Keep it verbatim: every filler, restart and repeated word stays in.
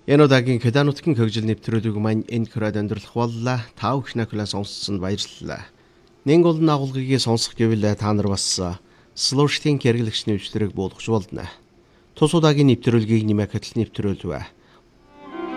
Энэ удаагийн Кеданутгийн хөгжил нэвтрүүлэг маань энэ хүрээд өндөрлөх боллоо. Та бүхнээ сонссон баярлалаа. Нэг олон агуулгыг сонсох гэвэл та нар бас Слуштын хэрэглэгчний өвчлөрийг буулгах болно. Тус удаагийн нэвтрүүлгийг нэмэх хэтэл нэвтрүүлвэ.